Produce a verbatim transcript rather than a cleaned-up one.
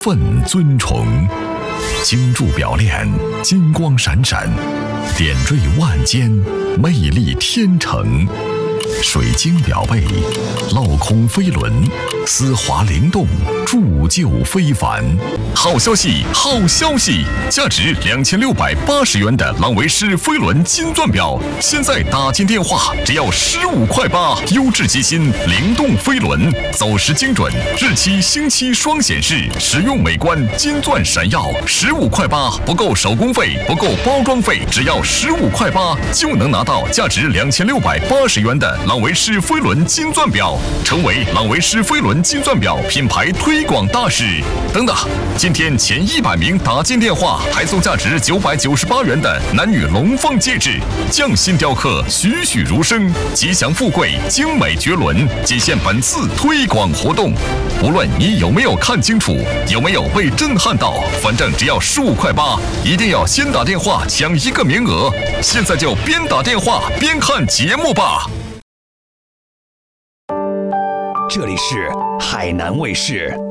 奋尊崇，金铸表链，金光闪闪，点缀万间，魅力天成。水晶表背，镂空飞轮，丝滑灵动，铸就非凡。好消息，好消息！价值两千六百八十元的朗维诗飞轮金钻表，现在打进电话只要十五块八，优质机芯，灵动飞轮，走时精准，日期星期双显示，实用美观，金钻闪耀，十五块八，不够手工费，不够包装费，只要十五块八就能拿到价值两千六百八十元的朗维诗飞轮金钻表，成为朗维诗飞轮金钻表品牌推广大使。等等，今天前一百名打进电话，还送价值九百九十八元的男女龙凤戒指，匠心雕刻，栩栩如生，吉祥富贵，精美绝伦，仅限本次推广活动。无论你有没有看清楚，有没有被震撼到，反正只要十五块八，一定要先打电话抢一个名额。现在就边打电话边看节目吧。 这里是海南卫视。